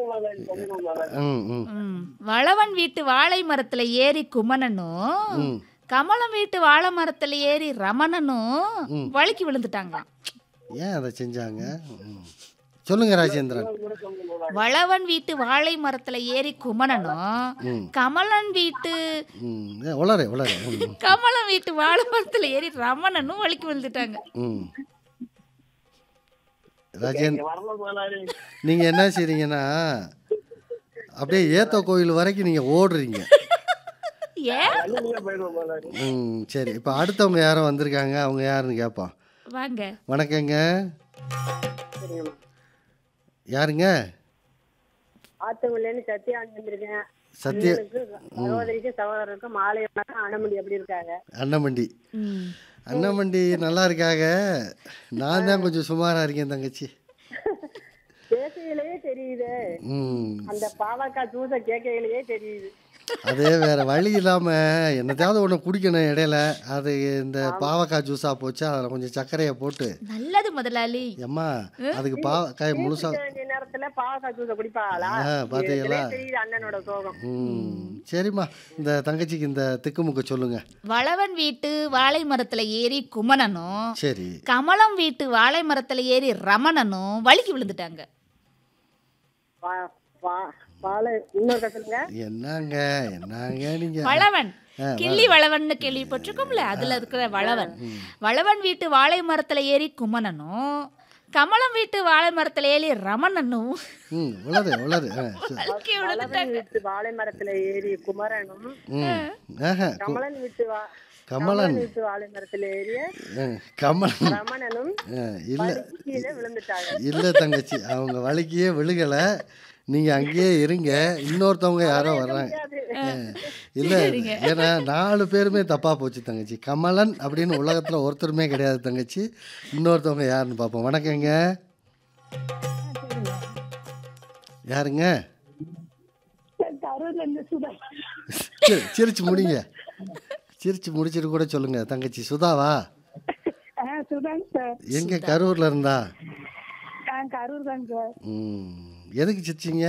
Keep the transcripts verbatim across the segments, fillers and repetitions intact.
ம் ம் ம். வளவன் வீட்டு வாழை மரத்துல ஏறி குமணனும் ம் கமலம் வீட்டு வாழை மரத்துல ஏறி ரமணனும் ம் வழுக்கி விழுந்துட்டாங்களாம். ஏன் அதை செஞ்சாங்க? ம். சொல்லுங்க ராஜேந்திரன். வளவன் வீட்டு வாழை மரத்துல ஏறி குமணனும் ம் கமலன் வீட்டு ம் ஏ, உளறு உளறு ம் கமலம் வீட்டு வாழை மரத்துல ஏறி ரமணனும் வழுக்கி விழுந்துட்டாங்க. ம் ராஜேந்திர நீங்கள் என்ன செய்றீங்கன்னா அப்படியே ஏத்த கோயில் வரைக்கும் நீங்கள் ஓடுறீங்க. ஏன்? ம் சரி, இப்போ அடுத்தவங்க யாரோ வந்திருக்காங்க, அவங்க யாருன்னு கேட்போம். வாங்க. வணக்கங்க. யாருங்க? ஆத்தங்குள்ளேன்னு சத்தியாண்டி வந்திருக்கேன். சத்ய அண்ணனுக்கு சகோதரிக்கும் சகோதரருக்கும் மாலை வணக்கம். அண்ணமணி எப்படி இருக்காங்க? அன்னமண்டி. ம். அன்னமண்டி நல்லா இருக்காங்க. நான் தான் கொஞ்சம் சுமாராக இருக்கேன் தங்கச்சி. பேசுகையிலேயே தெரியுது, ம் அந்த பாவக்காய் ஜூஸை கேட்கையிலேயே தெரியுது. அது வேற வழி இல்லாமல் என்னத்தையாவது ஒன்று குடிக்கணும் இடையில. அது இந்த பாவக்காய் ஜூஸாக போச்சு, அதில் கொஞ்சம் சர்க்கரையை போட்டு நல்லது முதலாளி. எம்மா அதுக்கு பாவக்காய் முழுசா குடிக்க வேண்டிய நேரத்துல பாவக்காய் ஜூஸை குடிப்பாங்களா? ஆ பார்த்தீங்களா? இதுலயே தெரியுது அண்ணனோட சோகம். ம் சரிம்மா, இந்த தங்கச்சிக்கு இந்த திக்குமுக்க சொல்லுங்க. வளவன் வீட்டு வாழை மரத்துல ஏறி குமணனும் சரி. கமலம் வீட்டு வாழை மரத்துல ஏறி ரமணனும் வழுக்கி விழுந்துட்டாங்க. பா- பா- பாலை இன்னொரு கத்துலுங்க. என்னங்க என்னங்க நீங்க? வளவன் ஆ, கிள்ளி வளவன்னு கேள்விப்பட்டிருக்கோம்ல, அதுல இருக்கிற வளவன். வளவன் வீட்டு வாழை மரத்துல ஏறி குமணனும் கமலம் வீட்டு வாழை மரத்துல ஏறி ரமணனும் ம் உளறு உளறு ஆ சரி. வழுக்கி வளவன் விழுந்துட்டாங்க. வீட்டு வாழை மரத்துல ஏறி குமரனும், ம் ஆஹா கு- கமலன் வீட்டு வா கமலன் கமலன் வீட்டு வாழை மரத்துல ஏறிய ஆ, கமலன் ரமணனும் ஆ, இல்லை வழுக்கி கீழே விழுந்துட்டாங்க. இல்லை தங்கச்சி, அவங்க வலிக்கையே விழுகலை. நீங்கள் அங்கேயே இருங்க, இன்னொருத்தவங்க யாரோ வர்றாங்க. இல்லை, ஏன்னா நாலு பேருமே தப்பாக போச்சு தங்கச்சி. கமலன் அப்படின்னு உலகத்தில் ஒருத்தருமே கிடையாது தங்கச்சி. இன்னொருத்தவங்க யாருன்னு பார்ப்போம். வணக்கங்க. யாருங்க? கரூர்ல இருந்து சுதா. சரி, சிரிச்சு முடிங்க. சிரிச்சு முடிச்சிட்டு கூட சொல்லுங்க தங்கச்சி. சுதாவா? ஆ, சுதாங்க சார். எங்கே? கரூரில் இருந்தா? நான் கரூர் தாங்க சார். ம் எதுக்கு சிரிச்சிங்க?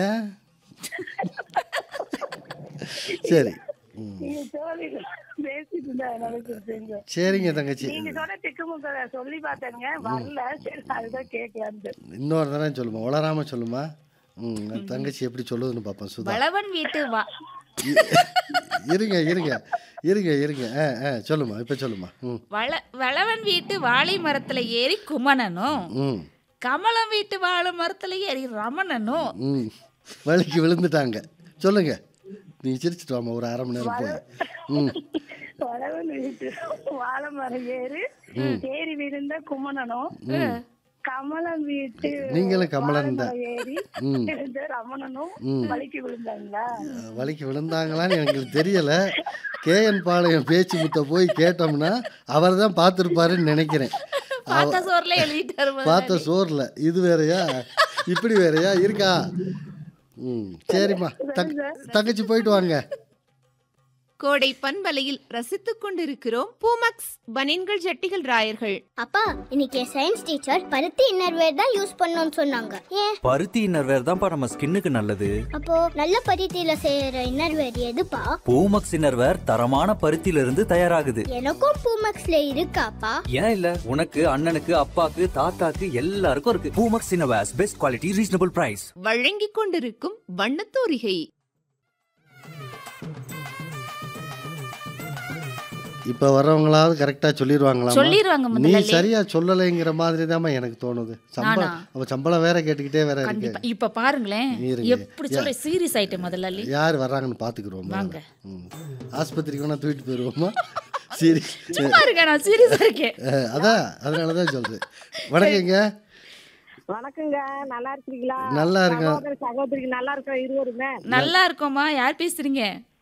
சரி. ம் நீங்க தோழி பேசிட்டு இருந்தா அதனால சொல்றீங்க. சரிங்க தங்கச்சி, நீங்க சொன்ன திக்குமுக சொல்லி பார்த்தேங்க, வரல. சரி, அதுதான் கேட்கலான்னு. இன்னொரு தடவை சொல்லுமா, உளராம சொல்லுமா. ம் தங்கச்சி எப்படி சொல்லுதுன்னு பார்ப்போம். சுதா வளவன் வீட்டு வா இ- இருங்க இருங்க இருங்க இருங்க ஆ ஆ சொல்லுமா, இப்போ சொல்லுமா. ம் வள வளவன் வீட்டு வாழை மரத்துல ஏறி குமணனும் ம் கமலம் வீட்டு வாழை மரத்துல ஏறி ரமணனும் ம் வலிக்கு விழுந்துட்டாங்க. சொல்லுங்க, நீ சிரிச்சிட்டு வாமா ஒரு அரை மணி நேரம் போய். ம் வளவன் வீட்டு வாழை மரம் ஏறி ஏறி விழுந்த குமணனும், கமலம் வீட்டு நீங்களும் கமலன் வாழை தான். மரம் ஏறி ம் விழுந்த ரமணனும் ம் வலிக்கு விழுந்தாங்களா? வலிக்கு விழுந்தாங்களான்னு எனக்கு தெரியலை. கேஎன் பாளையம் பேச்சு முத்த போய் கேட்டோம்னா அவர் தான் பார்த்துருப்பாருன்னு நினைக்கிறேன். பார்த்த சோர்ல எழுதிட்டாரு முதலாளி. பார்த்த சோறில் இது வேறையா, இப்படி வேறையா இருக்கா? ம் சரிம்மா, தங் தங்கச்சி போயிட்டு வாங்க. கோடை பண்பலையில் ரசித்துக் கொண்டிருக்கிறோம் பூமக்ஸ் பனின்கள் ஜட்டிகள் ராயர்கள். அப்பா, இன்னைக்கு சயின்ஸ் டீச்சர் பருத்தி இன்னர்வேர் தான் யூஸ் பண்ணணும்னு சொன்னாங்க. ஏன்? பருத்தி இன்னர்வேர் தான்ப்பா நம்ம ஸ்கின்னுக்கு நல்லது. அப்போ நல்ல பருத்தியில செய்யற இன்னர்வேர் எதுப்பா? பூமக்ஸ் இன்னர்வேர் தரமான பருத்தியில இருந்து தயாராகுது. எனக்கும் பூமக்ஸ்ல இருக்காப்பா? ஏன் இல்ல, உனக்கு அண்ணனுக்கு அப்பாக்கு தாத்தாக்கு எல்லாருக்கும் இருக்கு. Poomex innerwears, best quality, reasonable price. வழங்கிக் கொண்டிருக்கும் வண்ணத்தூரிகை. இப்போ வர்றவங்களாவது கரெக்டாக சொல்லிடுவாங்களா? சொல்லிடுவாங்க நீ முதலாளி. சரியா சொல்லலைங்கிற மாதிரி தான் எனக்கு தோணுது. சம்பளம் நானா? அவ சம்பளம் வேற கேட்டுக்கிட்டே வேற இருக்கு. கண்டிப்பா. இப்ப பாருங்களேன் இருங்க. எப்படி சொல்ற சீரியஸ் ஆயிட்டேன் முதலாளி. யார் வர்றாங்கன்னு பார்த்துக்குறோம். வாங்க. ம் ஆஸ்பத்திரிக்கு வேணா தூக்கிட்டு போயிடுவோமா? சரி, சும்மா இருக்க, நான் சீரியஸா இருக்கேன். அஹ், அதான் அதனால தான் சொல்றேன். வணக்கங்க. வணக்கங்க, நல்லா இருக்கீங்களா? நல்லா இருக்கேன். சகோதரி சகோதரிக்கு நல்லா இருக்கோம் இருவருமே. நல்லா இருக்கோமா? யார் பேசுறீங்க?